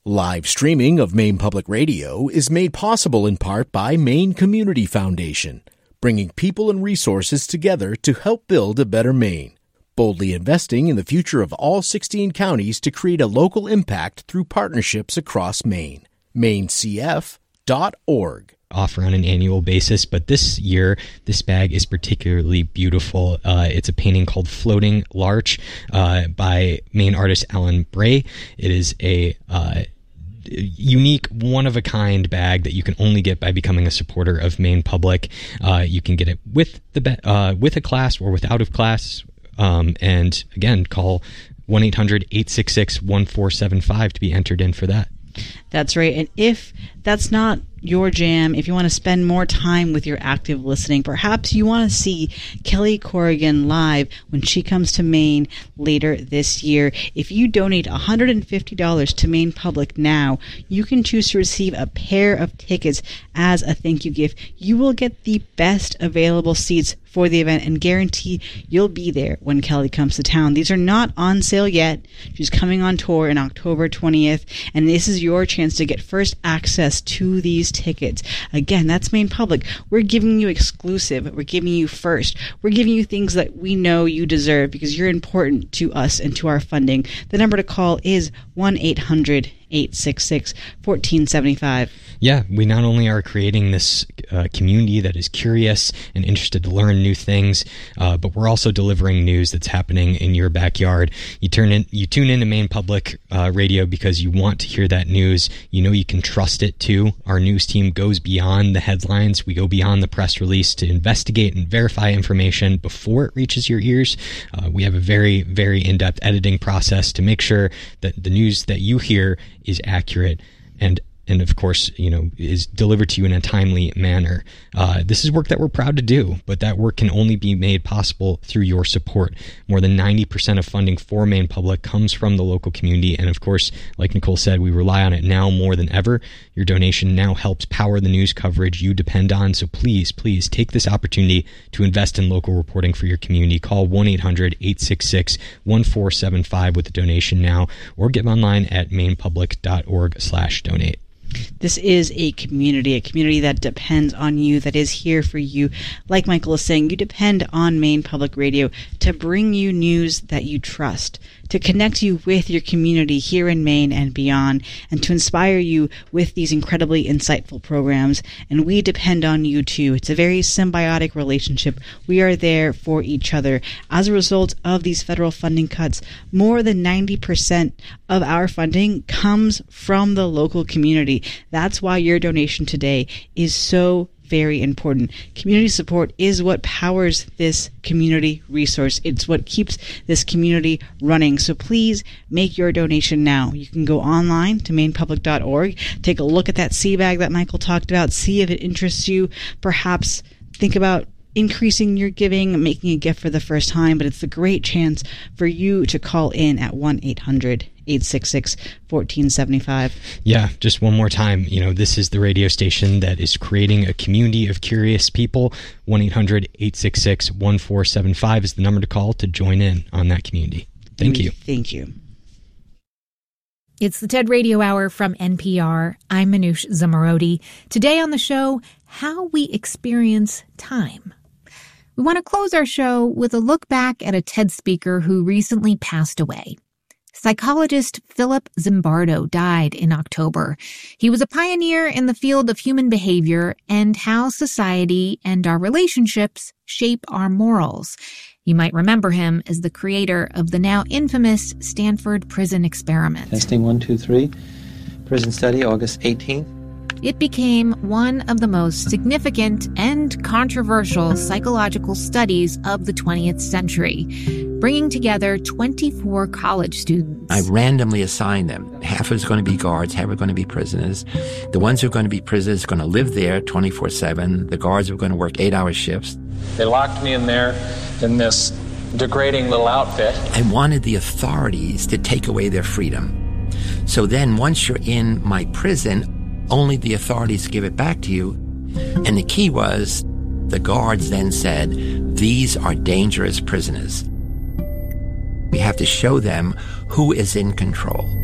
Live streaming of Maine Public Radio is made possible in part by Maine Community Foundation, bringing people and resources together to help build a better Maine, boldly investing in the future of all 16 counties to create a local impact through partnerships across Maine. MaineCF.org. Offer on an annual basis, but this year this bag is particularly beautiful. It's a painting called Floating Larch by Maine artist Alan Bray. It is a unique, one-of-a-kind bag that you can only get by becoming a supporter of Maine Public. You can get it with a class or without a class. And again, call 1-800-866-1475 to be entered in for that. That's right. And if that's not your jam, if you want to spend more time with your active listening, perhaps you want to see Kelly Corrigan live when she comes to Maine later this year. If you donate $150 to Maine Public now, you can choose to receive a pair of tickets as a thank you gift. You will get the best available seats for the event and guarantee you'll be there when Kelly comes to town. These are not on sale yet. She's coming on tour on October 20th, and this is your chance to get first access to these tickets. Again, that's Maine Public. We're giving you exclusive. We're giving you first. We're giving you things that we know you deserve because you're important to us and to our funding. The number to call is 1-800-866-1475. Yeah, we not only are creating this community that is curious and interested to learn new things, but we're also delivering news that's happening in your backyard. You tune into Maine Public Radio because you want to hear that news. You know you can trust it too. Our news team goes beyond the headlines. We go beyond the press release to investigate and verify information before it reaches your ears. We have a very, very in-depth editing process to make sure that the news that you hear is accurate and of course, is delivered to you in a timely manner. This is work that we're proud to do, but that work can only be made possible through your support. More than 90% of funding for Maine Public comes from the local community, and of course, like Nicole said, we rely on it now more than ever. Your donation now helps power the news coverage you depend on, so please take this opportunity to invest in local reporting for your community. Call 1-800-866-1475 with a donation now, or get online at mainepublic.org/donate. This is a community that depends on you, that is here for you. Like Michael is saying, you depend on Maine Public Radio to bring you news that you trust, to connect you with your community here in Maine and beyond, and to inspire you with these incredibly insightful programs. And we depend on you too. It's a very symbiotic relationship. We are there for each other. As a result of these federal funding cuts, more than 90% of our funding comes from the local community. That's why your donation today is so very important. Community support is what powers this community resource. It's what keeps this community running. So please make your donation now. You can go online to mainepublic.org, take a look at that sea bag that Michael talked about, see if it interests you. Perhaps think about increasing your giving, making a gift for the first time, but it's a great chance for you to call in at 1-800-866-1475. Yeah, just one more time. This is the radio station that is creating a community of curious people. 1-800-866-1475 is the number to call to join in on that community. Thank you. Thank you. It's the TED Radio Hour from NPR. I'm Manoush Zomorodi. Today on the show, how we experience time. We want to close our show with a look back at a TED speaker who recently passed away. Psychologist Philip Zimbardo died in October. He was a pioneer in the field of human behavior and how society and our relationships shape our morals. You might remember him as the creator of the now infamous Stanford Prison Experiment. Testing 1, 2, 3. Prison study, August 18th. It became one of the most significant and controversial psychological studies of the 20th century, bringing together 24 college students. I randomly assigned them. Half is going to be guards, half are going to be prisoners. The ones who are going to be prisoners are going to live there 24/7. The guards are going to work 8-hour shifts. They locked me in there in this degrading little outfit. I wanted the authorities to take away their freedom. So then once you're in my prison, only the authorities give it back to you. And the key was, the guards then said, these are dangerous prisoners. We have to show them who is in control.